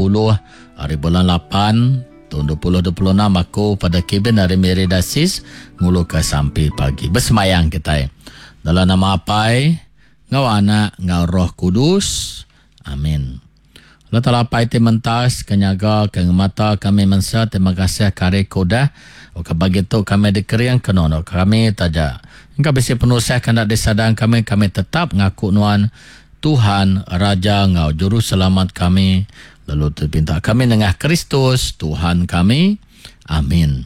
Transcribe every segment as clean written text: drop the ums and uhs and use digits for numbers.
hari bulan 8 tahun 2026 aku pada Kibin hari Meridasis ngulu ke sampai pagi. Bersemayang kita. Dalam nama apai, ngau anak, ngau roh kudus. Amin. Allah Ta'ala pai mentas, kenyaga, kengemata kami mensa, terima kasih kare kodah. Oka begitu kami dikeriang kenono. Kami taja. Engkau besi penuh saya kena disadang kami tetap ngaku nuan Tuhan, Raja, ngau Juru Selamat kami. Lalu terpinta kami dengan Kristus, Tuhan kami. Amin.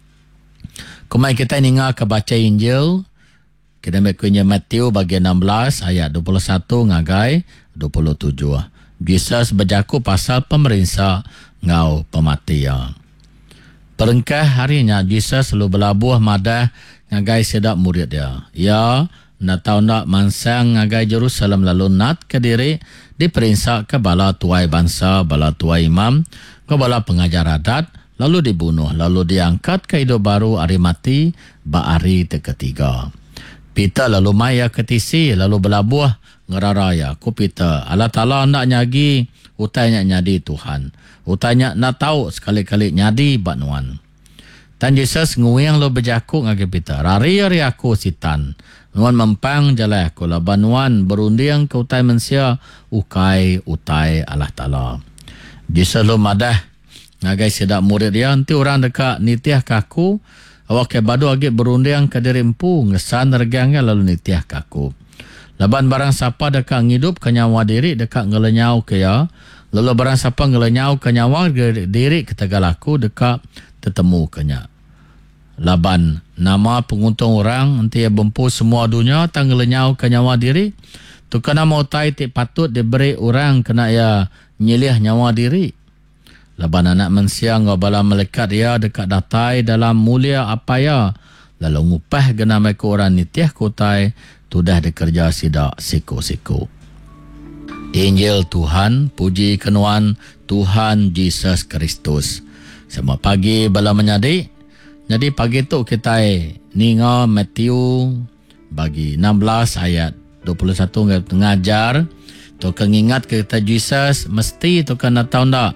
Kumai kita ingat ke baca Injil. Kita mekunya Matthew bagian 16 ayat 21 ngagai 27. Jesus berjaku pasal pemerintah ngau pematian. Perengkah harinya Jesus selalu berlabuh madah ngagai sedap murid dia. Ya, nak tahu nak mansang ngagai Jerusalem lalu nat ke diri diperintah ke bala tuai bangsa, bala tuai imam, ke bala pengajar adat, lalu dibunuh, lalu diangkat ke hidup baru hari mati, hari ketiga. Peter lalu maya ketisi, lalu berlabuh ngeraraya ku Peter. Allah Ta'ala nak nyagi, utanya nyadi Tuhan. Utanya nak tahu sekali-kali nyadi banuan. Tan Jesus nguyang lo berjaku ngagi Peter. Rari-rari aku sitan. Nuan mempang jalai aku lah banuan berundiang ke utai manusia ukai utai Allah Ta'ala. Jesus lo madah ngagai sedap murid dia. Nanti orang dekat nitiah kaku. Awak ke badu agi berundiang ke diri empu. Ngesan regangnya lalu nitiah kaku. Laban barang siapa dekat ngidup ke nyawa diri dekat ngelenyau ke ya. Lalu barang siapa ngelenyau ke nyawa diri ke tegalaku dekat tetemu ke nya. Laban nama penguntung orang nanti ya bempu semua dunia tang ngelenyau ke nyawa diri. Tu kena mau tai tik patut diberi orang kena ya nyilih nyawa diri. Laban anak manusia ngabala melekat ya dekat datai dalam mulia apa ya. Lalu ngupah gena mereka orang nitiah kotai. Sudah dikerja sidak siku-siku. Injil Tuhan, puji kenuan Tuhan Yesus Kristus. Sama pagi bala menyadi. Jadi pagi tu kita ninga Matthew bagi 16 ayat 21 ngajar. Tu kengingat kita Jesus mesti tu kena tahu tak.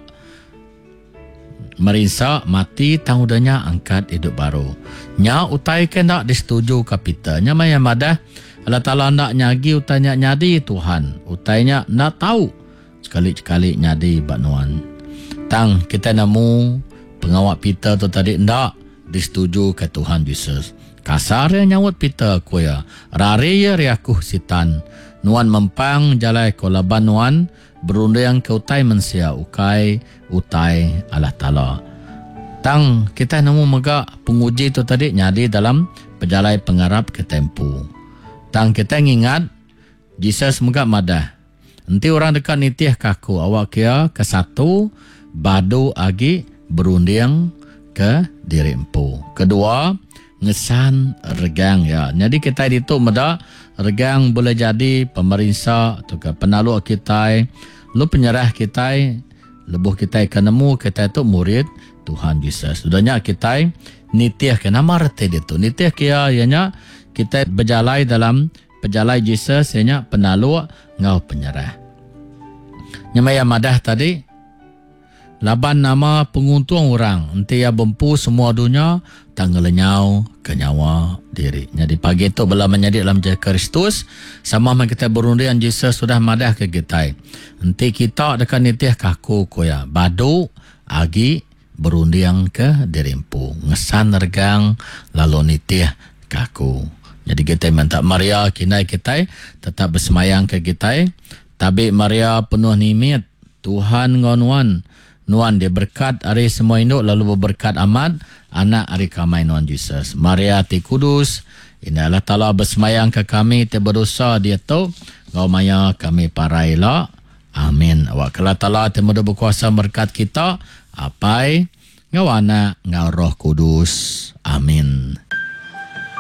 Merisa mati tahunnya angkat hidup baru. Nya utai kena disetuju kapita. Nya maya madah Allah Ta'ala nak nyagi utanya nyadi Tuhan. Utanya nak tahu. Sekali-sekali nyadi banuan. Tang kita nemu pengawak Peter tu tadi ndak disetuju ke Tuhan Yesus. Kasar nyawut Peter kuya. Rari ya riakuh sitan. Nuan mempang jalai kola banuan. Berundang ke utai manusia. Ukai utai Allah Ta'ala. Tang kita nemu megak penguji tu tadi nyadi dalam pejalai pengarap ke tempu. Tang kita ingat Jesus megak madah. Nanti orang dekat nitiah kaku awak kia ke satu badu agi berunding ke diri empu. Kedua ngesan regang ya. Jadi kita itu meda regang boleh jadi pemerintah atau ke penalu kita, lu penyerah kita, lebuh kita kenemu kita itu murid Tuhan Yesus. Sudahnya kita nitiah ke nama rete itu. Nitiah kia ianya kita berjalai dalam pejalai Jesus ianya penalu ngau penyerah. Nyamaya madah tadi laban nama penguntung orang nanti ya bempu semua dunia tanggelenyau ke nyawa diri. Jadi pagi itu bela menjadi dalam jaya Kristus sama kita berundian Jesus sudah madah ke kita. Nanti kita dekat nitiah kaku koya badu agi berundian ke diri empu. Ngesan regang lalu nitiah kaku. Jadi kita minta Maria kinai kita tetap bersemayang ke kita. Tapi Maria penuh nimit Tuhan ngonuan. Nuan dia berkat hari semua induk lalu berberkat amat anak hari kamai Nuan Yesus. Maria ti kudus. Ini Allah Ta'ala bersemayang ke kami ti berdosa dia tu. Ngau maya kami parailah. Amin. Awak Allah Ta'ala ti muda berkuasa berkat kita. Apai ngau anak ngau roh kudus. Amin.